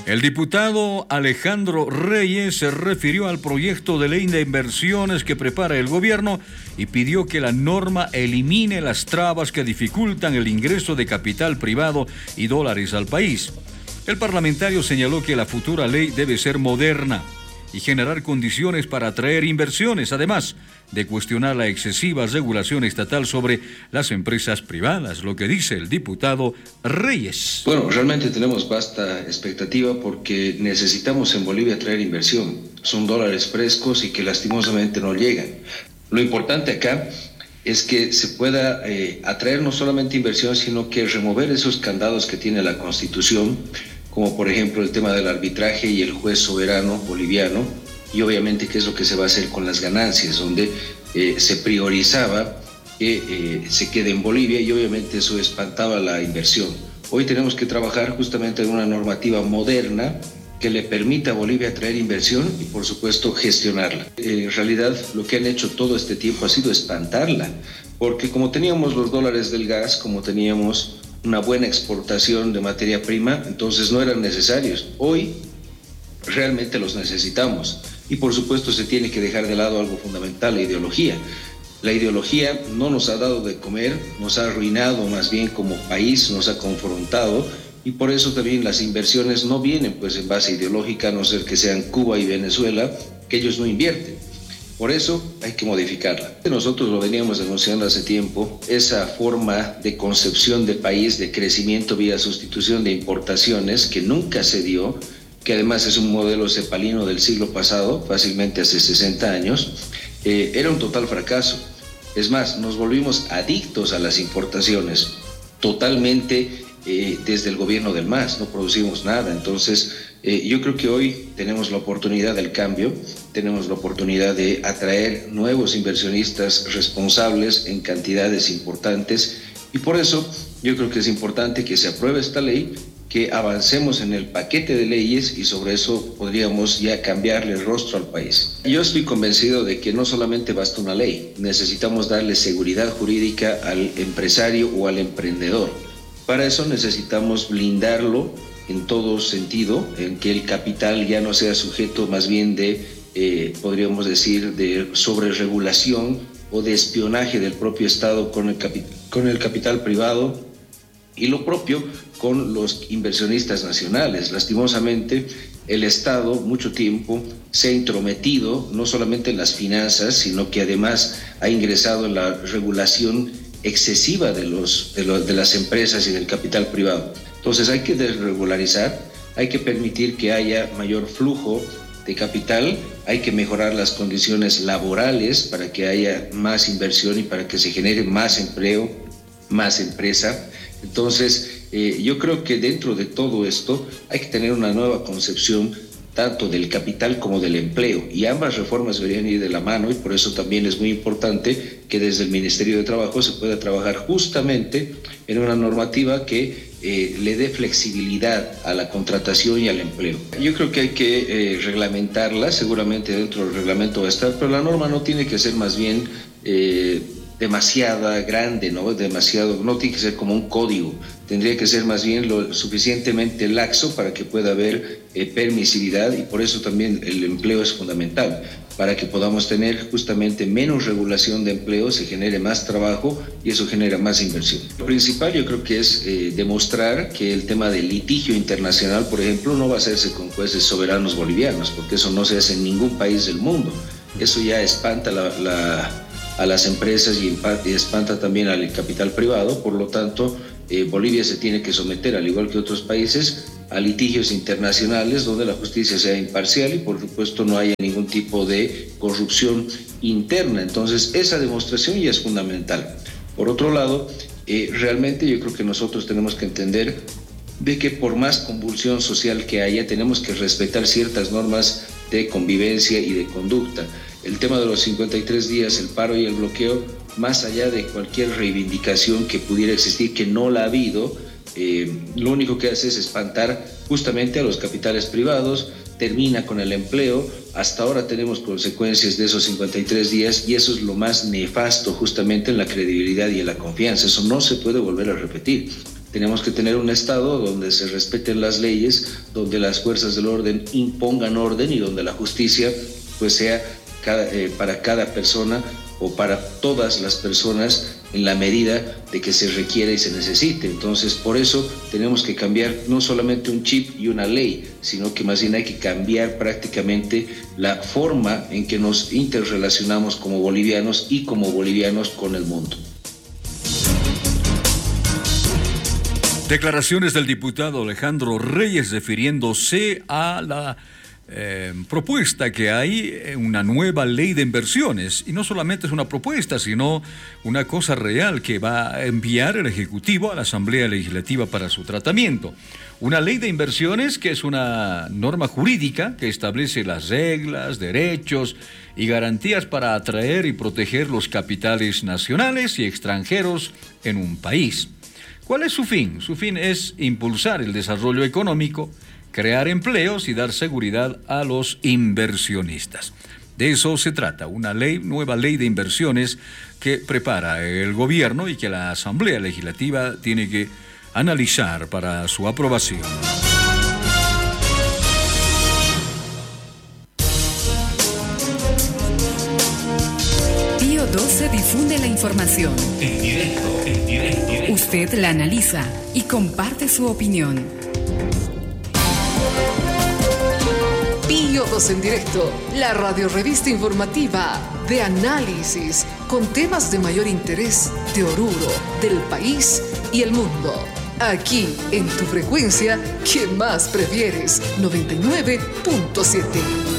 El diputado Alejandro Reyes se refirió al proyecto de ley de inversiones que prepara el gobierno y pidió que la norma elimine las trabas que dificultan el ingreso de capital privado y dólares al país. El parlamentario señaló que la futura ley debe ser moderna y generar condiciones para atraer inversiones, además de cuestionar la excesiva regulación estatal sobre las empresas privadas, lo que dice el diputado Reyes. Bueno, realmente tenemos vasta expectativa porque necesitamos en Bolivia traer inversión. Son dólares frescos y que lastimosamente no llegan. Lo importante acá es que se pueda atraer no solamente inversión, sino que remover esos candados que tiene la Constitución, como por ejemplo el tema del arbitraje y el juez soberano boliviano, y obviamente qué es lo que se va a hacer con las ganancias, donde se priorizaba que se quede en Bolivia y obviamente eso espantaba la inversión. Hoy tenemos que trabajar justamente en una normativa moderna que le permita a Bolivia traer inversión y por supuesto gestionarla. En realidad lo que han hecho todo este tiempo ha sido espantarla, porque como teníamos los dólares del gas, como teníamos una buena exportación de materia prima, entonces no eran necesarios. Hoy realmente los necesitamos y por supuesto se tiene que dejar de lado algo fundamental, la ideología. La ideología no nos ha dado de comer, nos ha arruinado más bien como país, nos ha confrontado y por eso también las inversiones no vienen pues en base ideológica, a no ser que sean Cuba y Venezuela, que ellos no invierten. Por eso hay que modificarla. Nosotros lo veníamos denunciando hace tiempo, esa forma de concepción de país, de crecimiento vía sustitución de importaciones que nunca se dio, que además es un modelo cepalino del siglo pasado, fácilmente hace 60 años, era un total fracaso. Es más, nos volvimos adictos a las importaciones, totalmente desde el gobierno del MAS, no producimos nada. Entonces, yo creo que hoy tenemos la oportunidad del cambio, tenemos la oportunidad de atraer nuevos inversionistas responsables en cantidades importantes y por eso yo creo que es importante que se apruebe esta ley, que avancemos en el paquete de leyes y sobre eso podríamos ya cambiarle el rostro al país. Yo estoy convencido de que no solamente basta una ley, necesitamos darle seguridad jurídica al empresario o al emprendedor. Para eso necesitamos blindarlo en todo sentido, en que el capital ya no sea sujeto más bien de, podríamos decir, de sobreregulación o de espionaje del propio Estado con el capital privado y lo propio con los inversionistas nacionales. Lastimosamente, el Estado mucho tiempo se ha intrometido no solamente en las finanzas, sino que además ha ingresado en la regulación excesiva de las empresas y del capital privado. Entonces hay que desregularizar, hay que permitir que haya mayor flujo de capital, hay que mejorar las condiciones laborales para que haya más inversión y para que se genere más empleo, más empresa. Entonces, yo creo que dentro de todo esto hay que tener una nueva concepción tanto del capital como del empleo, y ambas reformas deberían ir de la mano, y por eso también es muy importante que desde el Ministerio de Trabajo se pueda trabajar justamente en una normativa que le dé flexibilidad a la contratación y al empleo. Yo creo que hay que reglamentarla, seguramente dentro del reglamento va a estar, pero la norma no tiene que ser más bien demasiada grande, ¿no? No tiene que ser como un código, tendría que ser más bien lo suficientemente laxo para que pueda haber permisividad, y por eso también el empleo es fundamental, para que podamos tener justamente menos regulación de empleo, se genere más trabajo y eso genera más inversión. Lo principal yo creo que es demostrar que el tema del litigio internacional, por ejemplo, no va a hacerse con jueces soberanos bolivianos, porque eso no se hace en ningún país del mundo. Eso ya espanta a las empresas y espanta también al capital privado. Por lo tanto, Bolivia se tiene que someter, al igual que otros países, a litigios internacionales donde la justicia sea imparcial y por supuesto no haya ningún tipo de corrupción interna. Entonces esa demostración ya es fundamental. Por otro lado, realmente yo creo que nosotros tenemos que entender de que por más convulsión social que haya, tenemos que respetar ciertas normas de convivencia y de conducta. El tema de los 53 días, el paro y el bloqueo, más allá de cualquier reivindicación que pudiera existir, que no la ha habido, lo único que hace es espantar justamente a los capitales privados, termina con el empleo. Hasta ahora tenemos consecuencias de esos 53 días y eso es lo más nefasto justamente en la credibilidad y en la confianza. Eso no se puede volver a repetir. Tenemos que tener un Estado donde se respeten las leyes, donde las fuerzas del orden impongan orden y donde la justicia pues sea para cada persona o para todas las personas en la medida de que se requiere y se necesite. Entonces, por eso tenemos que cambiar no solamente un chip y una ley, sino que más bien hay que cambiar prácticamente la forma en que nos interrelacionamos como bolivianos y como bolivianos con el mundo. Declaraciones del diputado Alejandro Reyes refiriéndose a la propuesta que hay, una nueva ley de inversiones, y no solamente es una propuesta, sino una cosa real que va a enviar el Ejecutivo a la Asamblea Legislativa para su tratamiento. Una ley de inversiones que es una norma jurídica que establece las reglas, derechos y garantías para atraer y proteger los capitales nacionales y extranjeros en un país. ¿Cuál es su fin? Su fin es impulsar el desarrollo económico, crear empleos y dar seguridad a los inversionistas. De eso se trata, una nueva ley de inversiones que prepara el gobierno y que la Asamblea Legislativa tiene que analizar para su aprobación. Pío XII difunde la información. En directo. Usted la analiza y comparte su opinión. Pío XII en directo, la radiorrevista informativa de análisis con temas de mayor interés de Oruro, del país y el mundo. Aquí en tu frecuencia que más prefieres, 99.7.